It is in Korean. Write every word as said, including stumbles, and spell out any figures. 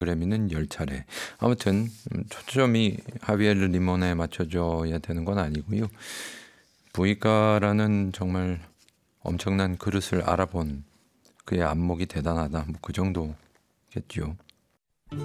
그래미는 열 차례. 아무튼 음, 초점이 하비에르 리몬에 맞춰져야 되는 건 아니고요. 부이가라는 정말 엄청난 그릇을 알아본 그의 안목이 대단하다. 뭐 그 정도겠죠.